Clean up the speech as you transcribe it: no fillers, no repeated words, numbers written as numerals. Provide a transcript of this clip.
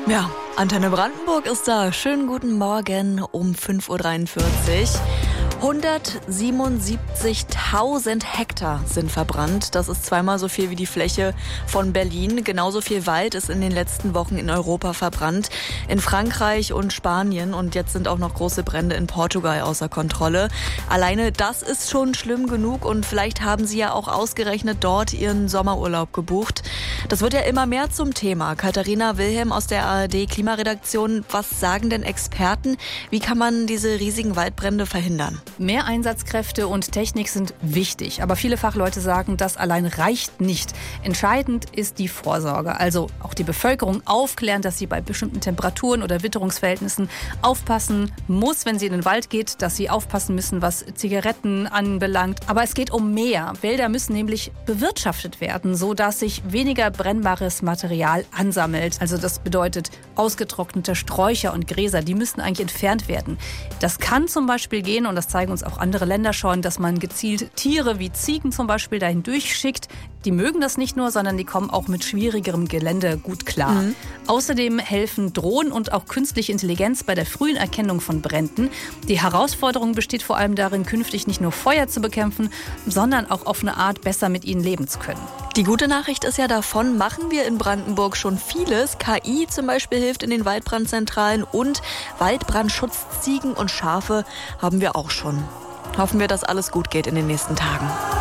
Ja, Antenne Brandenburg ist da. Schönen guten Morgen um 5.43 Uhr. 177.000 Hektar sind verbrannt. Das ist zweimal so viel wie die Fläche von Berlin. Genauso viel Wald ist in den letzten Wochen in Europa verbrannt. In Frankreich und Spanien. Und jetzt sind auch noch große Brände in Portugal außer Kontrolle. Alleine das ist schon schlimm genug. Und vielleicht haben Sie ja auch ausgerechnet dort Ihren Sommerurlaub gebucht. Das wird ja immer mehr zum Thema. Katharina Wilhelm aus der ARD-Klimaredaktion. Was sagen denn Experten? Wie kann man diese riesigen Waldbrände verhindern? Mehr Einsatzkräfte und Technik sind wichtig, aber viele Fachleute sagen, das allein reicht nicht. Entscheidend ist die Vorsorge, also auch die Bevölkerung aufklären, dass sie bei bestimmten Temperaturen oder Witterungsverhältnissen aufpassen muss, wenn sie in den Wald geht, dass sie aufpassen müssen, was Zigaretten anbelangt. Aber es geht um mehr. Wälder müssen nämlich bewirtschaftet werden, sodass sich weniger brennbares Material ansammelt. Also das bedeutet ausgetrocknete Sträucher und Gräser, die müssen eigentlich entfernt werden. Das kann zum Beispiel gehen, und das zeigen uns auch andere Länder schon, dass man gezielt Tiere wie Ziegen zum Beispiel dahin durchschickt. Die mögen das nicht nur, sondern die kommen auch mit schwierigerem Gelände gut klar. Außerdem helfen Drohnen und auch künstliche Intelligenz bei der frühen Erkennung von Bränden. Die Herausforderung besteht vor allem darin, künftig nicht nur Feuer zu bekämpfen, sondern auch auf eine Art besser mit ihnen leben zu können. Die gute Nachricht ist ja, davon machen wir in Brandenburg schon vieles. KI zum Beispiel hilft in den Waldbrandzentralen und Waldbrandschutz, Ziegen und Schafe haben wir auch schon. Hoffen wir, dass alles gut geht in den nächsten Tagen.